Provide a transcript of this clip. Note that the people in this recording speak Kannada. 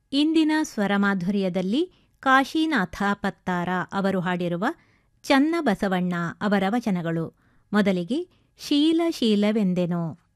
ಇಂದಿನ ಸ್ವರಮಾಧುರ್ಯದಲ್ಲಿ ಕಾಶೀನಾಥ ಪತ್ತಾರ ಅವರು ಹಾಡಿರುವ ಚನ್ನ ಬಸವಣ್ಣ ಅವರ ವಚನಗಳು. ಮೊದಲಿಗೆ ಶೀಲ ಶೀಲವೆಂದೆನೋ.